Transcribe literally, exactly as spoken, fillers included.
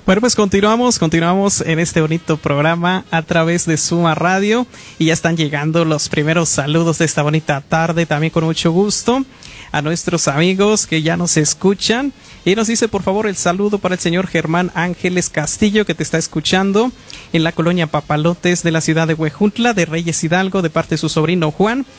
Bueno, pues continuamos, continuamos en este bonito programa a través de Suma Radio y ya están llegando los primeros saludos de esta bonita tarde, también con mucho gusto a nuestros amigos que ya nos escuchan. Y nos dice por favor el saludo para el señor Germán Ángeles Castillo, que te está escuchando en la colonia Papalotes de la ciudad de Huejutla, de Reyes Hidalgo, de parte de su sobrino Juan.